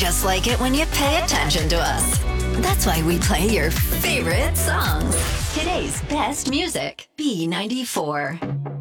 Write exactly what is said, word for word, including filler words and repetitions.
just like it when you pay attention to us. That's why we play your favorite songs. Today's best music. B ninety-four.